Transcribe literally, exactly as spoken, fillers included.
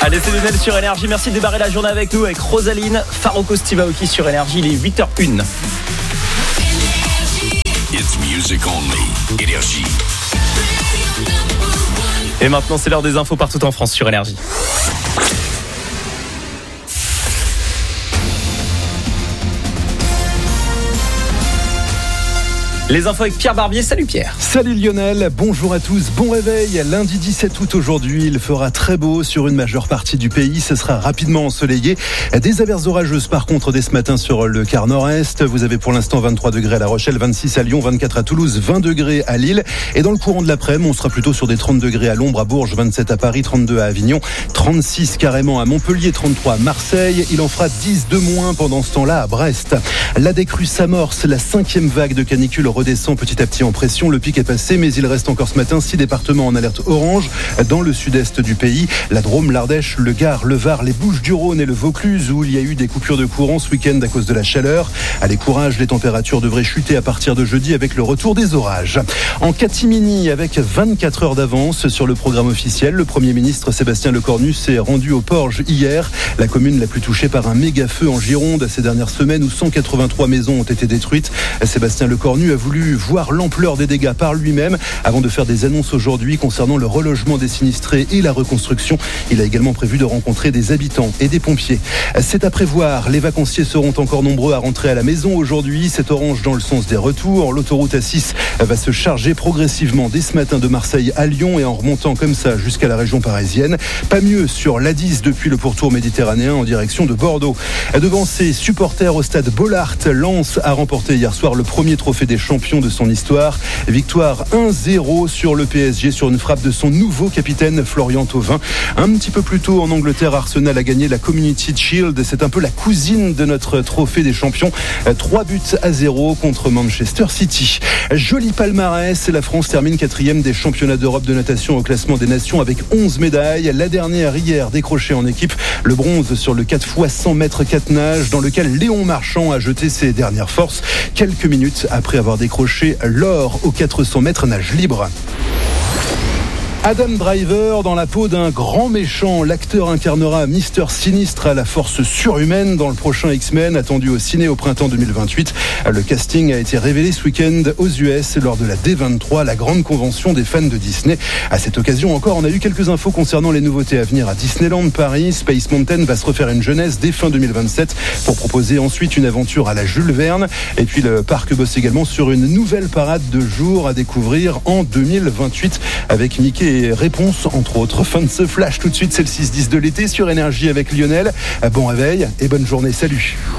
Allez, c'est Lionel sur Énergie. Merci de démarrer la journée avec nous avec Rosaline Faroko Stivaoki sur Énergie. Il est huit heures une. It's music only. Énergie. Et maintenant, c'est l'heure des infos partout en France sur Énergie. Les infos avec Pierre Barbier. Salut Pierre. Salut Lionel, bonjour à tous, bon réveil. Lundi dix-sept août aujourd'hui, il fera très beau sur une majeure partie du pays. Ce sera rapidement ensoleillé. Des averses orageuses par contre dès ce matin sur le quart nord-est. Vous avez pour l'instant vingt-trois degrés à La Rochelle, vingt-six à Lyon, vingt-quatre à Toulouse, vingt degrés à Lille. Et dans le courant de l'après-midi, on sera plutôt sur des trente degrés à l'ombre à Bourges, vingt-sept à Paris, trente-deux à Avignon, trente-six carrément à Montpellier, trente-trois à Marseille. Il en fera dix de moins pendant ce temps-là à Brest. La décrue s'amorce, la cinquième vague de canicule redescend petit à petit en pression. Le pic est passé, mais il reste encore ce matin six départements en alerte orange dans le sud-est du pays. La Drôme, l'Ardèche, le Gard, le Var, les Bouches-du-Rhône et le Vaucluse, où il y a eu des coupures de courant ce week-end à cause de la chaleur. Allez, courage, les températures devraient chuter à partir de jeudi avec le retour des orages. En catimini, avec vingt-quatre heures d'avance sur le programme officiel, le Premier ministre Sébastien Lecornu s'est rendu au Porge hier, la commune la plus touchée par un méga feu en Gironde ces dernières semaines où cent quatre-vingt-trois maisons ont été détruites. Sébastien Lecornu a voulu voir l'ampleur des dégâts par lui-même avant de faire des annonces aujourd'hui concernant le relogement des sinistrés et la reconstruction. Il a également prévu de rencontrer des habitants et des pompiers. C'est à prévoir. Les vacanciers seront encore nombreux à rentrer à la maison aujourd'hui. C'est orange dans le sens des retours. L'autoroute A six va se charger progressivement dès ce matin de Marseille à Lyon et en remontant comme ça jusqu'à la région parisienne. Pas mieux sur l'A dix depuis le pourtour méditerranéen en direction de Bordeaux. Devant ses supporters au stade Bollaert, Lens a remporté hier soir le premier trophée des champions de son histoire. Victoire un zéro sur le P S G sur une frappe de son nouveau capitaine Florian Thauvin. Un petit peu plus tôt en Angleterre, Arsenal a gagné la Community Shield. C'est un peu la cousine de notre trophée des champions. Trois buts à zéro contre Manchester City. Joli palmarès. La France termine quatrième des championnats d'Europe de natation au classement des nations avec onze médailles. La dernière hier décrochée en équipe. Le bronze sur le quatre fois cent mètres quatre nages dans lequel Léon Marchand a jeté ses dernières forces quelques minutes après avoir décroché l'or aux quatre cents mètres nage libre. Adam Driver dans la peau d'un grand méchant. L'acteur incarnera Mister Sinistre à la force surhumaine dans le prochain X-Men attendu au ciné au printemps deux mille vingt-huit. Le casting a été révélé ce week-end aux U S lors de la D vingt-trois, la grande convention des fans de Disney. À cette occasion encore, on a eu quelques infos concernant les nouveautés à venir à Disneyland Paris. Space Mountain va se refaire une jeunesse dès fin deux mille vingt-sept pour proposer ensuite une aventure à la Jules Verne. Et puis le parc bosse également sur une nouvelle parade de jour à découvrir en deux mille vingt-huit avec Mickey et Réponse entre autres. Fin de ce flash tout de suite, c'est le six dix de l'été sur Énergie avec Lionel. Bon réveil et bonne journée, salut.